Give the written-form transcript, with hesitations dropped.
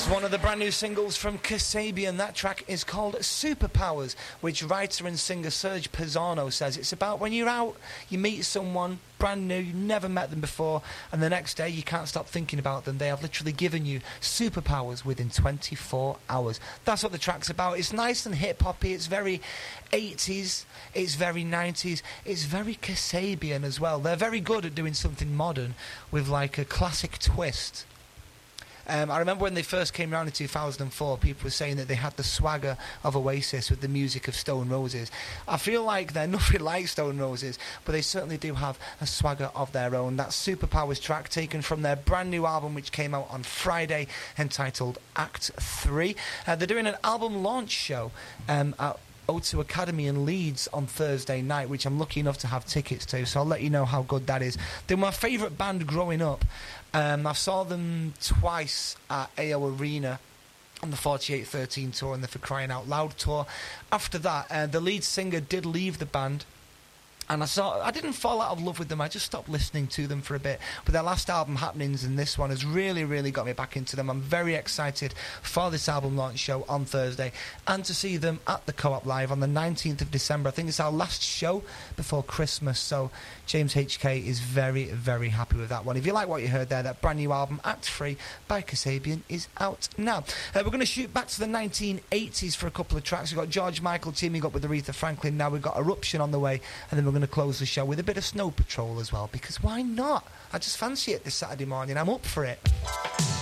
One of the brand new singles from Kasabian. That track is called Superpowers, which writer and singer Serge Pizzano says it's about when you're out, you meet someone brand new, you've never met them before, and the next day you can't stop thinking about them. They have literally given you superpowers within 24 hours. That's what the track's about. It's nice and hip-hoppy, it's very 80s, it's very 90s, it's very Kasabian as well. They're very good at doing something modern with like a classic twist. I remember when they first came around in 2004, people were saying that they had the swagger of Oasis with the music of Stone Roses. I feel like they're nothing like Stone Roses, but they certainly do have a swagger of their own. That Superpowers track taken from their brand new album, which came out on Friday, entitled Act 3. They're doing an album launch show at O2 Academy in Leeds on Thursday night, which I'm lucky enough to have tickets to, so I'll let you know how good that is. They're my favourite band growing up. I saw them twice at AO Arena on the 4813 tour and the For Crying Out Loud tour. After that, the lead singer did leave the band, and I didn't fall out of love with them, I just stopped listening to them for a bit. But their last album, Happenings, and this one has really, really got me back into them. I'm very excited for this album launch show on Thursday and to see them at the Co-op Live on the 19th of December. I think it's our last show before Christmas, so James HK is very, very happy with that one. If you like what you heard there, that brand new album, Act 3 by Kasabian, is out now. We're going to shoot back to the 1980s for a couple of tracks. We've got George Michael teaming up with Aretha Franklin. Now we've got Eruption on the way, and then we're going to close the show with a bit of Snow Patrol as well, because why not? I just fancy it this Saturday morning. I'm up for it.